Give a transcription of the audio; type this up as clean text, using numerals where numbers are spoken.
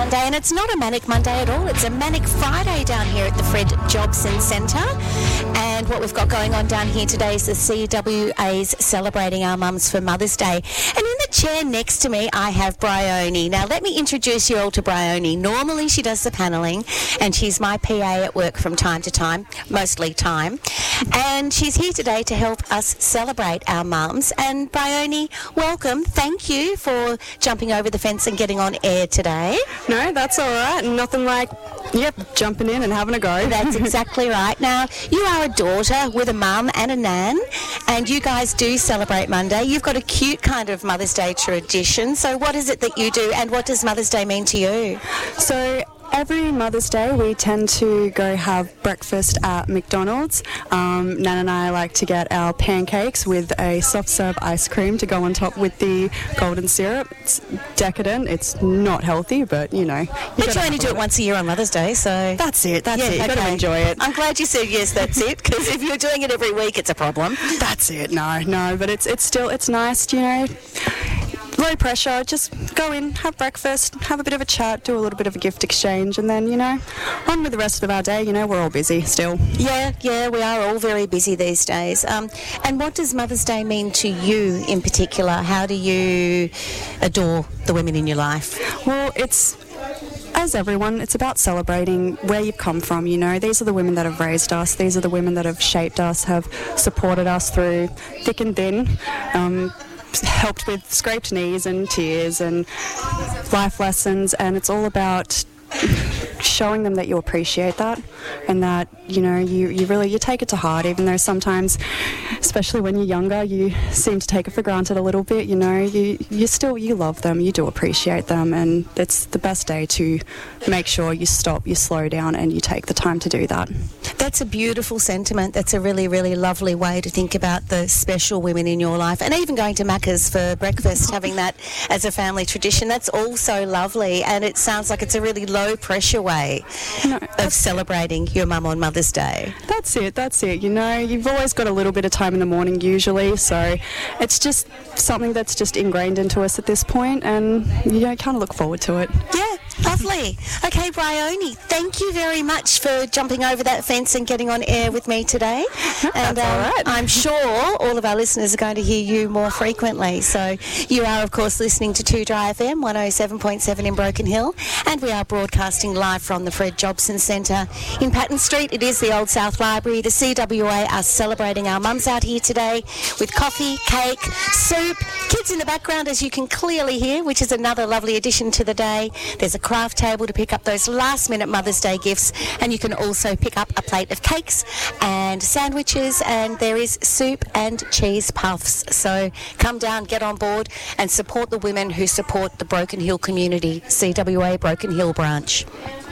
Monday, and it's not a Manic Monday at all. It's a Manic Friday down here at the Fred Jobson Centre. And what we've got going on down here today is the CWA's celebrating our mums for Mother's Day. And in the chair next to me, I have Bryony. Now, let me introduce you all to Bryony. Normally, she does the panelling, and she's my PA at work from time to time, mostly time. And she's here today to help us celebrate our mums. And Bryony, welcome. Thank you for jumping over the fence and getting on air today. No, that's all right. Nothing like, jumping in and having a go. That's exactly right. Now, you are a daughter with a mum and a nan, and you guys do celebrate Monday. You've got a cute kind of Mother's Day tradition. So what is it that you do, and what does Mother's Day mean to you? So every Mother's Day we tend to go have breakfast at McDonald's. Nan and I like to get our pancakes with a soft serve ice cream to go on top with the golden syrup. It's decadent. It's not healthy, but you know. But you only do it once a year on Mother's Day, so... That's it. You've got to enjoy it. I'm glad you said yes, that's it, because if you're doing it every week, it's a problem. That's it. No, but it's nice, you know. Low pressure, just go in, have breakfast, have a bit of a chat, do a little bit of a gift exchange, and then, you know, on with the rest of our day. You know, we're all busy still. Yeah, we are all very busy these days. And what does Mother's Day mean to you in particular? How do you adore the women in your life? Well, as everyone, it's about celebrating where you've come from, you know. These are the women that have raised us. These are the women that have shaped us, have supported us through thick and thin, helped with scraped knees and tears and life lessons, and it's all about showing them that you appreciate that and that, you know, you take it to heart, even though sometimes, especially when you're younger, you seem to take it for granted a little bit. You know, you love them, you do appreciate them, and it's the best day to make sure you stop, you slow down, and you take the time to do that. That's a beautiful sentiment. That's a really, really lovely way to think about the special women in your life. And even going to Macca's for breakfast, having that as a family tradition, that's also lovely. And it sounds like it's a really low-pressure way of celebrating your mum on Mother's Day. That's it. You know, you've always got a little bit of time in the morning usually, so it's just something that's just ingrained into us at this point, and, you know, kind of look forward to it. Yeah, lovely. Okay, Bryony, thank you very much for jumping over that fence and getting on air with me today. And that's all right. I'm sure all of our listeners are going to hear you more frequently. So you are, of course, listening to 2 Dry FM 107.7 in Broken Hill, and we are broadcasting live from the Fred Jobson Centre in Patton Street. It is the Old South Library. The CWA are celebrating our mums out here today with coffee, cake, soup, kids in the background, as you can clearly hear, which is another lovely addition to the day. There's a craft table to pick up those last-minute Mother's Day gifts, and you can also pick up a plate of cakes and sandwiches, and there is soup and cheese puffs. So come down, get on board, and support the women who support the Broken Hill community, CWA Broken Hill branch.